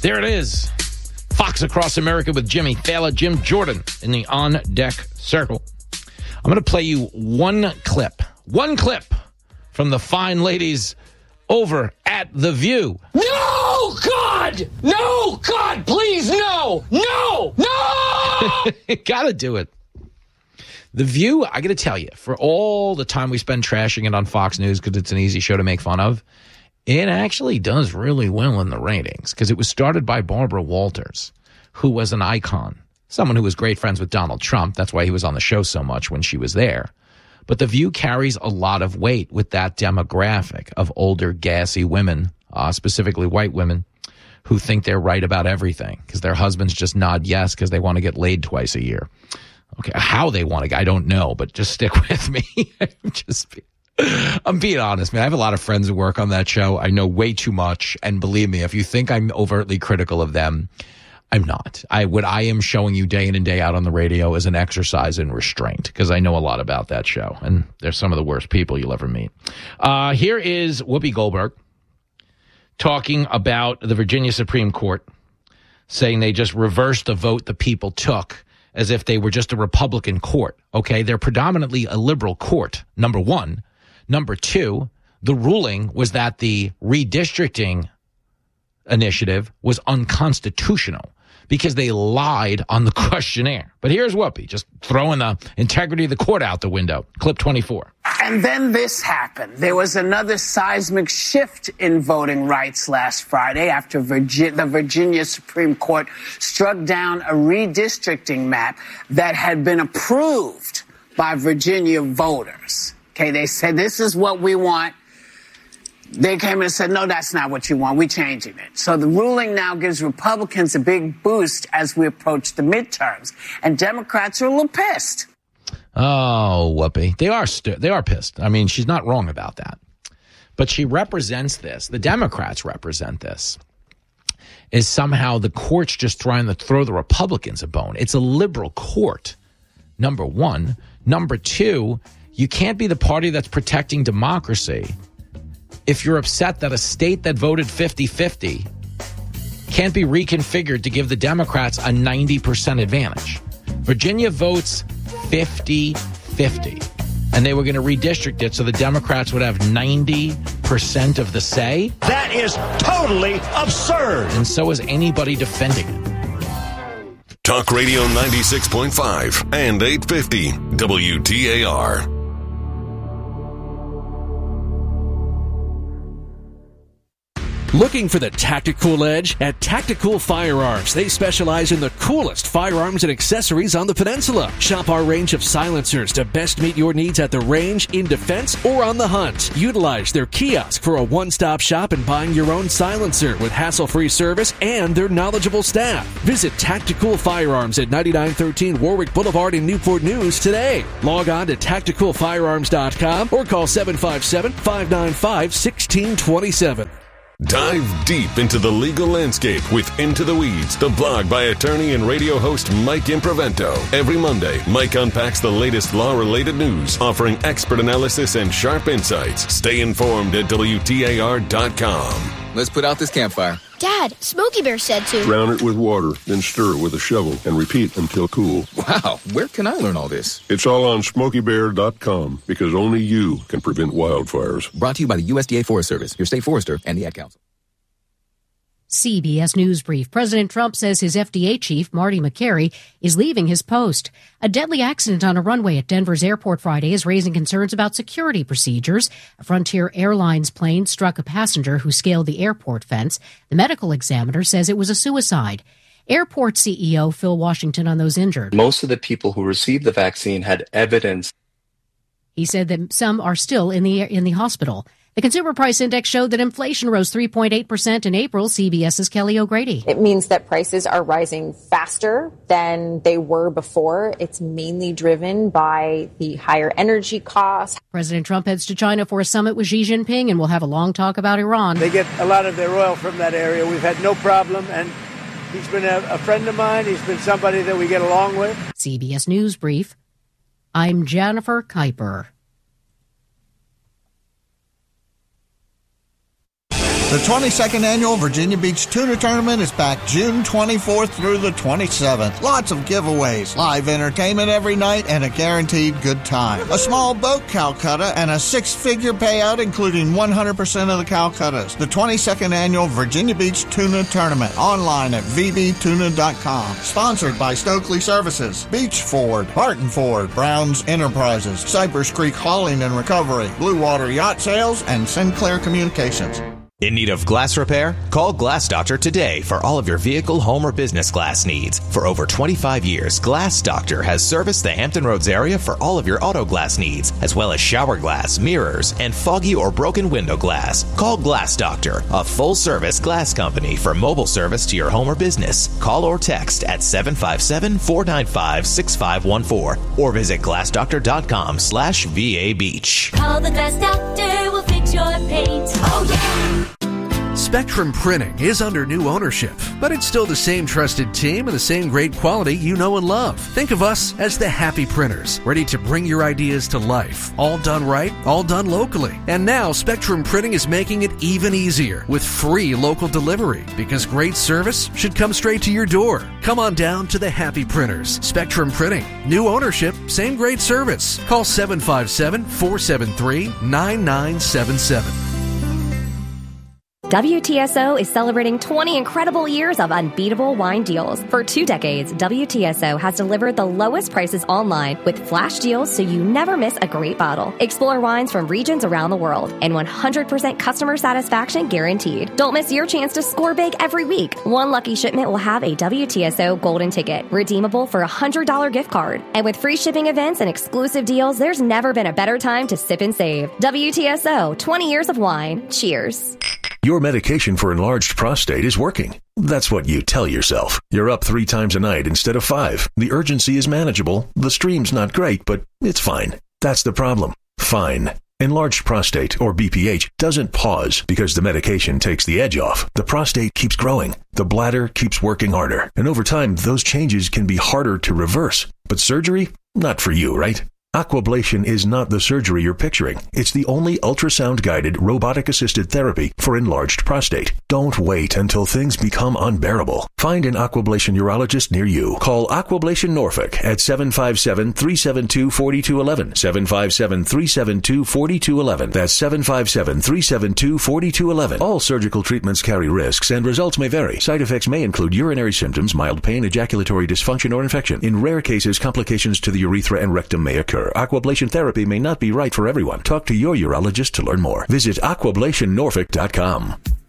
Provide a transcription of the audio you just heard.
There it is. Fox Across America with Jimmy Fallon, Jim Jordan in the On Deck Circle. I'm going to play you one clip from the fine ladies over at The View. No, God! No, God, please, no! No! No! Gotta do it. The View, I got to tell you, for all the time we spend trashing it on Fox News because it's an easy show to make fun of, it actually does really well in the ratings because it was started by Barbara Walters, who was an icon, someone who was great friends with Donald Trump. That's why he was on the show so much when she was there. But The View carries a lot of weight with that demographic of older, gassy women, specifically white women, who think they're right about everything because their husbands just nod yes because they want to get laid twice a year. Okay, how they want to, I don't know, but just stick with me. I'm being honest, man. I have a lot of friends who work on that show. I know way too much, and believe me, if you think I'm overtly critical of them, I'm not. What I am showing you day in and day out on the radio is an exercise in restraint because I know a lot about that show, and they're some of the worst people you'll ever meet. Here is Whoopi Goldberg talking about the Virginia Supreme Court, saying they just reversed the vote the people took as if they were just a Republican court. Okay, they're predominantly a liberal court, number one. Number two, the ruling was that the redistricting initiative was unconstitutional because they lied on the questionnaire. But here's Whoopi, just throwing the integrity of the court out the window. Clip 24. And then this happened. There was another seismic shift in voting rights last Friday after the Virginia Supreme Court struck down a redistricting map that had been approved by Virginia voters. Okay, they said, this is what we want. They came in and said, no, that's not what you want. We're changing it. So the ruling now gives Republicans a big boost as we approach the midterms. And Democrats are a little pissed. Oh, Whoopi. They are pissed. I mean, she's not wrong about that. But she represents this. The Democrats represent this. Is somehow the court's just trying to throw the Republicans a bone. It's a liberal court, number one. Number two, you can't be the party that's protecting democracy if you're upset that a state that voted 50-50 can't be reconfigured to give the Democrats a 90% advantage. Virginia votes 50-50, and they were going to redistrict it so the Democrats would have 90% of the say. That is totally absurd. And so is anybody defending it. Talk Radio 96.5 and 850 WTAR. Looking for the tactical edge? At Tactical Firearms, they specialize in the coolest firearms and accessories on the peninsula. Shop our range of silencers to best meet your needs at the range, in defense, or on the hunt. Utilize their kiosk for a one-stop shop in buying your own silencer with hassle-free service and their knowledgeable staff. Visit Tactical Firearms at 9913 Warwick Boulevard in Newport News today. Log on to tacticalfirearms.com or call 757-595-1627. Dive deep into the legal landscape with Into the Weeds, the blog by attorney and radio host Mike Improvento. Every Monday, Mike unpacks the latest law-related news, offering expert analysis and sharp insights. Stay informed at WTAR.com. Let's put out this campfire. Dad, Smokey Bear said to drown it with water, then stir it with a shovel and repeat until cool. Wow, where can I learn all this? It's all on SmokeyBear.com because only you can prevent wildfires. Brought to you by the USDA Forest Service, your state forester, and the Ad Council. CBS News Brief. President Trump says his FDA chief, Marty Makary, is leaving his post. A deadly accident on a runway at Denver's airport Friday is raising concerns about security procedures. A Frontier Airlines plane struck a passenger who scaled the airport fence. The medical examiner says it was a suicide. Airport CEO Phil Washington on those injured. Most of the people who received the vaccine had evidence. He said that some are still in the hospital. The Consumer Price Index showed that inflation rose 3.8% in April. CBS's Kelly O'Grady. It means that prices are rising faster than they were before. It's mainly driven by the higher energy costs. President Trump heads to China for a summit with Xi Jinping and will have a long talk about Iran. They get a lot of their oil from that area. We've had no problem, and he's been a friend of mine. He's been somebody that we get along with. CBS News Brief. I'm Jennifer Kuiper. The 22nd Annual Virginia Beach Tuna Tournament is back June 24th through the 27th. Lots of giveaways, live entertainment every night, and a guaranteed good time. A small boat Calcutta and a six-figure payout including 100% of the Calcuttas. The 22nd Annual Virginia Beach Tuna Tournament, online at vbtuna.com. Sponsored by Stokely Services, Beach Ford, Barton Ford, Browns Enterprises, Cypress Creek Hauling and Recovery, Blue Water Yacht Sales, and Sinclair Communications. In need of glass repair? Call Glass Doctor today for all of your vehicle, home, or business glass needs. For over 25 years, Glass Doctor has serviced the Hampton Roads area for all of your auto glass needs, as well as shower glass, mirrors, and foggy or broken window glass. Call Glass Doctor, a full-service glass company for mobile service to your home or business. Call or text at 757-495-6514 or visit glassdoctor.com/VA Beach. Call the Glass Doctor, we'll fix your paint. Oh, yeah! Spectrum Printing is under new ownership, but it's still the same trusted team and the same great quality you know and love. Think of us as the Happy Printers, ready to bring your ideas to life. All done right, all done locally. And now Spectrum Printing is making it even easier with free local delivery, because great service should come straight to your door. Come on down to the Happy Printers. Spectrum Printing. New ownership, same great service. Call 757-473-9977. WTSO is celebrating 20 incredible years of unbeatable wine deals. For 2 decades, WTSO has delivered the lowest prices online with flash deals so you never miss a great bottle. Explore wines from regions around the world and 100% customer satisfaction guaranteed. Don't miss your chance to score big every week. One lucky shipment will have a WTSO golden ticket, redeemable for a $100 gift card. And with free shipping events and exclusive deals, there's never been a better time to sip and save. WTSO, 20 years of wine. Cheers. Your medication for enlarged prostate is working. That's what you tell yourself. You're up 3 times a night instead of 5. The urgency is manageable. The stream's not great, but it's fine. That's the problem. Fine. Enlarged prostate, or BPH, doesn't pause because the medication takes the edge off. The prostate keeps growing. The bladder keeps working harder. And over time, those changes can be harder to reverse. But surgery? Not for you, right? Aquablation is not the surgery you're picturing. It's the only ultrasound-guided, robotic-assisted therapy for enlarged prostate. Don't wait until things become unbearable. Find an Aquablation urologist near you. Call Aquablation Norfolk at 757-372-4211. 757-372-4211. That's 757-372-4211. All surgical treatments carry risks, and results may vary. Side effects may include urinary symptoms, mild pain, ejaculatory dysfunction, or infection. In rare cases, complications to the urethra and rectum may occur. Aquablation therapy may not be right for everyone. Talk to your urologist to learn more. Visit aquablationnorfolk.com.